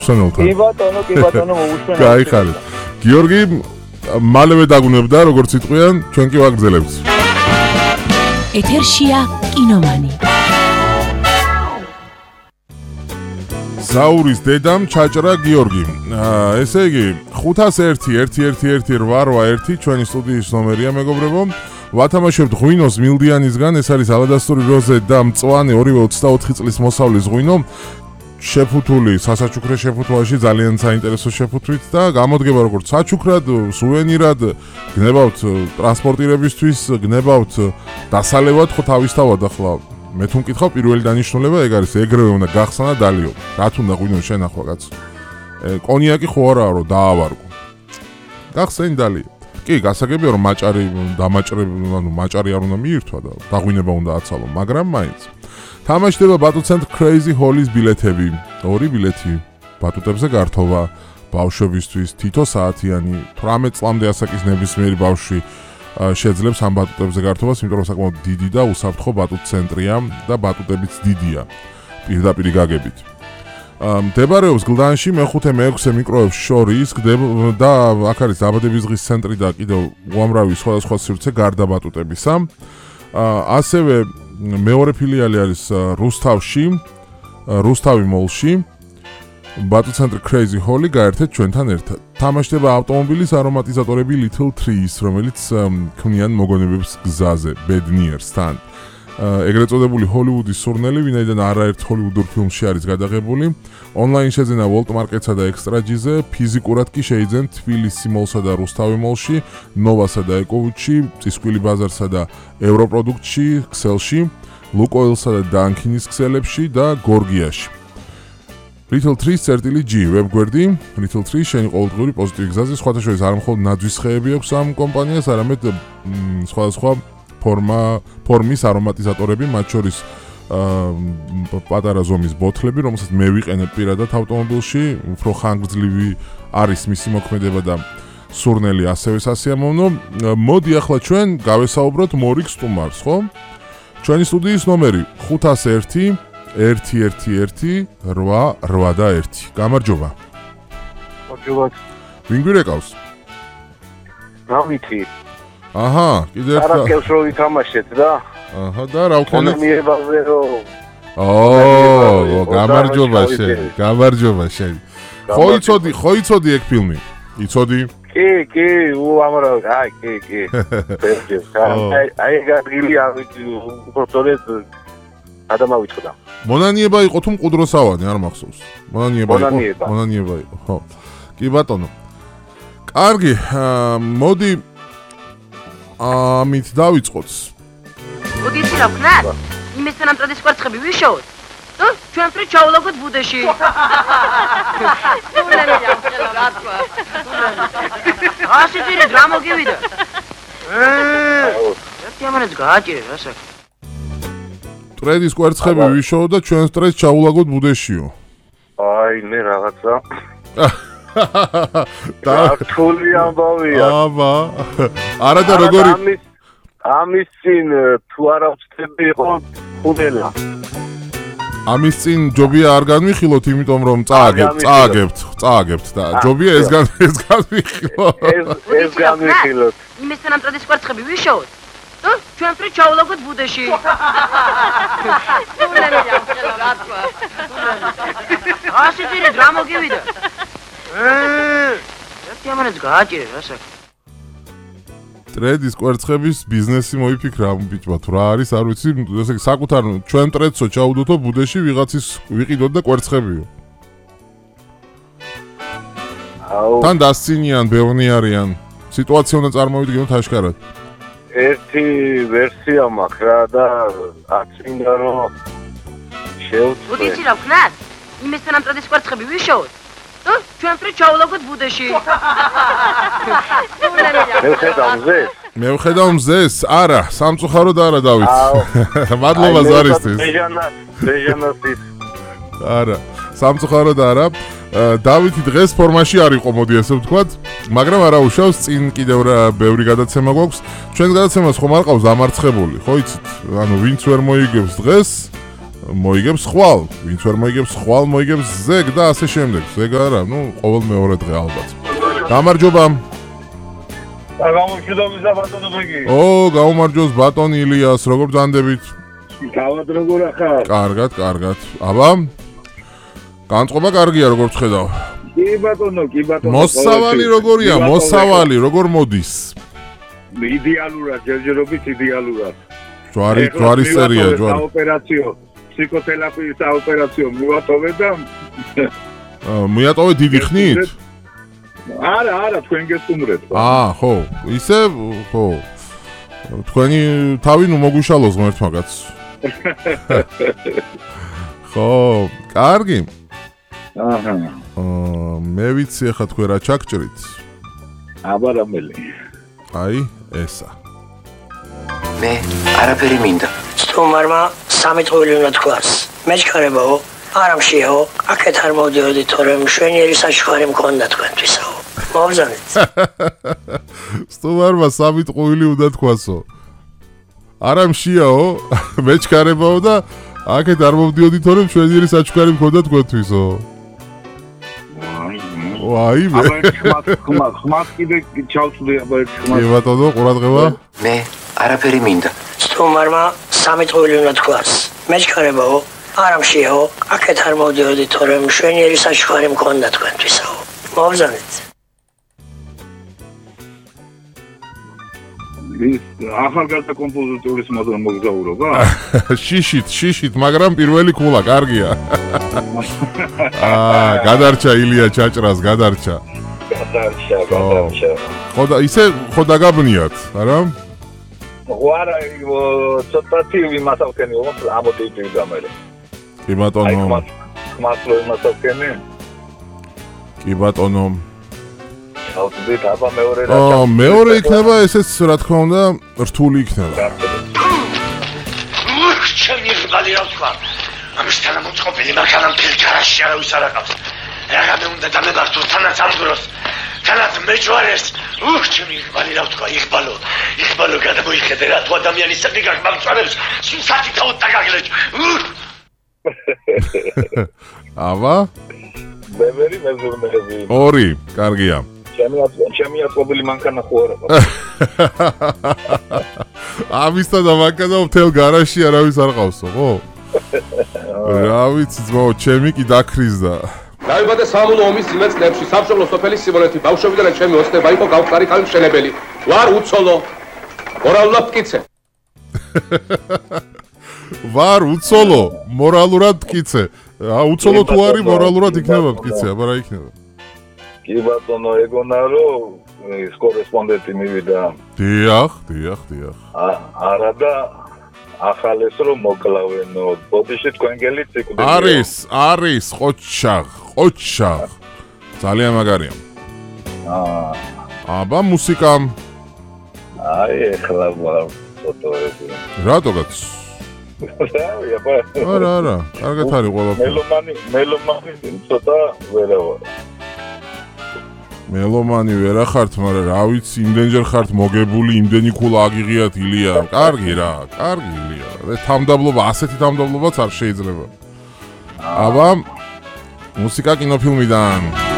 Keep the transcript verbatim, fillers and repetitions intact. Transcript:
სანოლთან. კი ბატონო, კი ბატონო, მოუშვენ. გაიხარეთ. გიორგი მალევე დაგუნებდა, როგორც იტყვიან, ჩვენ კი ვაგრძელებთ. ეთერშია კინომანი. ზაურის დედამ ჩაჭრა გიორგი. ესე იგი, ხუთას ერთი ერთი ერთი ერთი რვა რვა ერთი ჩვენი სტუდიის ნომერია, მეგობრებო. ვათამაშებთ ღვინოს მილდიანისგან, ეს არის ალადასტური როზე და მწვანე ორივე ოცდაოთხი წლის მოსავლის ღვინო. შეფუთული სასაჩუქრე შეფუთვაში ძალიან საინტერესო შეფუთვით და გამოდგება როგორც საჩუქრად, სუვენირად, გნებავთ ტრანსპორტირებისთვის, გნებავთ დასალევად ხო თავისთავად ახლა მე თუ მკითხავ პირველი დანიშნულება ეგ არის ეგრევე უნდა გახსნა დალიო. რაც უნდა ღვინო შენახვა კაც. კონიაკი ხო არაა რომ დაავარგო. გახსენი დალიო. კი, გასაგებია რომ მაჭარი დამაჭრები, ანუ მაჭარი არ უნდა მიირთვა და დაღვინება უნდა აცალო, მაგრამ მაინც. თამაშდება ბატუტცენტრ Crazy Hall-ის ბილეთები. ორი ბილეთი ბატუტებზე გართობა ბავშვებისთვის, თითო საათიანი, თვრამეტ წლამდე ასაკის ნებისმიერი ბავშვი შეძლებს ამ ბატუტებზე გართობას, იმიტომ რომ საკმაოდ დიდი და უსაფრთხო ბატუტცენტრია და ბატუტებიც დიდია პირდაპირ გაგებით. მდებარეობს გლდანში მეხუთე მეექვსე მიკროებს შორის და აქ არის დაბადების დღის ცენტრი და კიდევ უამრავი სხვადასხვა სივრცე გარდა ბატუტებისა. ასევე მეორე ფილიალი არის რუსთავში, რუსთავი მოლში. ბატუტცენტრ Crazy Hall-ი გაერთეთ ჩვენთან ერთად. თამაშდება ავტომობილის არომატიზატორები Little Trees, რომელიც ქმნიან მოგონებებს გზაზე, Bad Nears-თან. ეგრეთ წოდებული ჰოლივუდის სურნელი, ვინაიდან არაერთ ჰოლივუდურ ფილმში არის გადაღებული. ონლაინ შეძენა Walt Market-სა და Extra-G-ზე, ფიზიკურად კი შეიძენ თბილისი მოლსა და რუსთავი მოლში, ნოვასა და ეკოვუჩი, წისკვილი ბაზარსა და ევროპროდუქტში, ქსელში, ლუკოილსა და დანკინის ქსელებში და გორგიაში. Little Trees წერტილი G ვებგვერდი. Little Trees შენი ყოველდღიური პოზიტივი გზაზე, სხვათა შორის არ მხოლოდ ნაძვის ხეები აქვს ამ კომპანიას, არამედ სხვადასხვა ფორმა ფორმის არომატიზატორები, მათ შორის პატარა ზომის ბოთლები, რომელსაც მე ვიყენებ პირადად ავტომობილში, უფრო ხანგრძლივი არის მისი მოქმედება და სურნელი ასევე სასიამოვნო. მოდი ახლა ჩვენ გავესაუბროთ მორიგ სტუმარს, ხო? ჩვენი სტუდიის ნომერი ხუთას ერთი ერთი ერთი ერთი რვა რვა ერთი. გამარჯობა. გამარჯობა. ვინ გვირეკავს? რა ვიცი. აჰა, კიდევ ერთხელ. არაკელს რო ვითამაშეთ და. აჰა, და რა ვქონეთ? მონანიებაზე რო. ო, გამარჯობა შენ, გამარჯობა შენ. ხო იცოდი, ხო იცოდი ეგ ფილმი? იცოდი? კი, კი, უამრავი, აი, კი, კი. პერჯეს, აი, აი გაგვილი ავიდი, უბრალოდ ადამავიწყდა. მონანიება იყო თუ მყუდროსავანი, არ მახსოვს. მონანიება იყო. მონანიება. მონანიება იყო, ხო. კი ბატონო. კარგი, მოდი ამით დავიწყოთ. მოდი იცი რა ვქნათ? იმესთან ამ წოდის კვერცხები ვიშოვოთ. და ჩვენ ფრე ჩავლაგოთ ბუდეში. სულელი ამხელა რა თქვა. ასეთი რა მოგივიდა? ერთი ამანაც გააჭირე რა საქმე. ტრედის კვერცხები ვიშოვოთ და ჩვენ ტრედს ჩაულაგოთ ბუდეშიო. აი, მე რაღაცა. და რთული ამბავია. აბა. არა და როგორი ამის ამის წინ თუ არა ვწდები იყო ხუნელა. ამის წინ ჯობია არ განვიხილოთ, იმიტომ რომ წააგებთ, წააგებთ, წააგებთ და ჯობია ეს გან ეს განვიხილოთ. ეს ეს განვიხილოთ. იმესთან ამ წოდის კვერცხები ვიშოვოთ. და ჩვენ ფრე ჩავლაგოთ ბუდეში. სულელი ამხელა რა თქვა. ასეთი რა მოგივიდა? ერთი ამანაც გააჭირე რა საქმე. ტრედის კვერცხების ბიზნესი მოიფიქრა ბიჭმა, თუ რა არის, არ ვიცი, ესე იგი საკუთარ ჩვენ ტრედსო ჩაუდოთო ბუდეში ვიღაცის ვიყიდოთ და კვერცხებიო. აუ. თან დასცინიან, ბევრი არიან. სიტუაცია უნდა წარმოვიდგინოთ აშკარად. ერთი ვერსია მაქვს რა და აწმინდა რომ შევწყვეტ. მოდი იცი რა ვქნათ? იმესთან ამ წოდის კვერცხები ვიშოვოთ. და ჩვენ ფრე ჩავლაგოთ ბუდეში. მე ვხედავ მზეს. მე ვხედავ მზეს, არა, სამწუხაროდ არა დავით. მადლობა ზარისთვის. ბეჟანა, ბეჟანასის. არა, სამწუხაროდ არა. დავითი დღეს ფორმაში არ იყო, მოდი ასე ვთქვათ, მაგრამ არა უშავს, წინ კიდევ რა ბევრი გადაცემა გვაქვს. ჩვენს გადაცემას ხომ არ ყავს დამარცხებული, ხო იცით? ანუ ვინც ვერ მოიგებს დღეს, მოიგებს ხვალ, ვინც ვერ მოიგებს ხვალ, მოიგებს ზეგ და ასე შემდეგ. ზეგ არა, ну, ყოველ მეორე დღე ალბათ. გამარჯობა. გამომშვიდობისა ბატონო ბეგი. ო, გაუმარჯოს ბატონ ილიას, როგორ ბრძანდებით? თავად როგორ ახარ? კარგად, კარგად. აბა. განწყობა კარგია, როგორ ვხედავ. კი ბატონო, კი ბატონო. მოსავალი როგორია? მოსავალი როგორ მოდის? იდეალურად, ჯერჯერობით იდეალურად. ჯვარი, ჯვარი სერია, ჯვარი. ოპერაციო, ფსიქოთერაპიის ოპერაციო მივატოვე და მიატოვე დიდი ხნით? არა, არა, თქვენ გესტუმრეთ. აა, ხო, ისე, ხო. თქვენი თავი ნუ მოგვიშალოს ღმერთმა კაცს. ხო, კარგი. აჰა. აა, მე ვიცი ახლა თქვენ რა ჩაგჭრით. აბა რამელი. აი, ესა. მე არაფერი მინდა. სტუმარმა სამი წვილი უნდა თქვას. მეჩქარებაო, არამშიაო, აქეთ არ მოვდიოდი, თორემ მშვენიერი საჩუქარი მქონდა თქვენთვისაო. მოვზანეთ. სტუმარმა სამი წვილი უნდა თქვასო. არამშიაო, მეჩქარებაო და აქეთ არ მოვდიოდი, თორემ მშვენიერი საჩუქარი მქონდა თქვენთვისო. ვაი, მე. ხმას, ხმას, ხმას კიდე ჩავწვდი, აბა ერთ ხმას. კი ბატონო, ყურადღება. მე არაფერი მინდა. სტუმარმა სამი წვილი უნდა თქვას. მეჩქარებაო, არამშიაო, აქეთ არ მოვდიოდი, თორემ მშვენიერი საჩუქარი მქონდა თქვენთვისაო. მოვზანეთ. ის ახალგაზრდა კომპოზიტორის მოგზაურობა? შიშით, შიშით, მაგრამ პირველი ქულა, კარგია. აა, გადარჩა ილია ჩაჭრას, გადარჩა. გადარჩა, გადარჩა. ხო და ისე ხო დაგაბნიათ, არა? ვარა, ცოტათი ვიმასავქენი, ამოდიდი გამერე. კი ბატონო. ხმას რო იმასავქენი? კი ბატონო. ავდით აბა მეორე რა. აა, მეორე იქნება ესეც რა თქმა უნდა, რთული იქნება. უх, ჩემი ღალი რა ვთქვა. ამისთან მოწყობილი მაგალამ ფილკარაში არავის არ აკავს. რაგამე უნდა დამებართო თანაც ამ დროს. თანაც მეჯვარეს. უх, ჩემი ღალი რა ვთქვა, იღბალო. იღბალო გადამოიხედე რა თუ ადამიანის საკიგაკ მაგწარებს, სუსათი თავ დაგაგლეჭ. უх. აბა? ბევრი მეზურნეები. ორი, კარგია. ჩემი ჩემი აწობილი მანქანა ხო არა? ამისა და მანქანა მთელ გარაჟში არავის არ ყავსო, ხო? რა ვიცი, ძმაო, ჩემი კი დაქრიზდა. დაიბადე სამამულო ომის წინა წლებში საბჭოთა სოფელი სიმონეთი ბავშვობიდან ჩემი ოცნება იყო გავხსარი ხალი მშენებელი. ვარ უცოლო. მორალურად მტკიცე. ვარ უცოლო, მორალურად მტკიცე. აა, უცოლო თუ არის, მორალურად იქნება მტკიცე, აბა რა იქნება? კი ბატონო, ეგონა რომ ის კორესპონდენტი მივიდა. დიახ, დიახ, დიახ. არა და ახალეს რომ მოკლავენო. ბოდიში თქვენ გელით იკვდები. არის, არის, ყოჩაღ, ყოჩაღ. ძალიან მაგარია. აა. აბა მუსიკა. აი ეხლა ფოტოები. რატოგაც? რავი, აბა. არა, არა, კარგად არის ყველაფერი. მელომანი, მელომანი ცოტა ვერავა. მელომანი ვერა ხართ, მაგრამ რა ვიცი, იმდენჯერ ხართ მოგებული, იმდენი ქულა აგიღიათ ილია. კარგი რა, კარგი ილია. და თამდაბლობა, ასეთი თამდაბლობაც არ შეიძლება. აბა, მუსიკა კინოფილმიდან.